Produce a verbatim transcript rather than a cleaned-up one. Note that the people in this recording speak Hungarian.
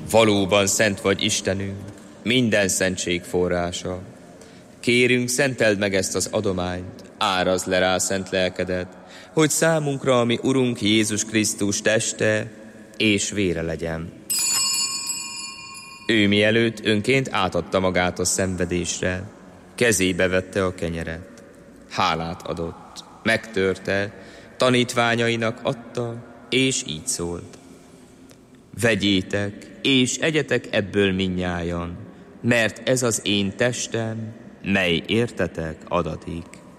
Valóban szent vagy Istenünk, minden szentség forrása. Kérünk, szenteld meg ezt az adományt, árazd le rá szent lelkedet, hogy számunkra, ami Urunk Jézus Krisztus teste és vére legyen. Ő mielőtt önként átadta magát a szenvedésre, kezébe vette a kenyeret, hálát adott, megtörte, tanítványainak adta, és így szólt: vegyétek, és egyetek ebből mindnyájan, mert ez az én testem, mely értetek adatik.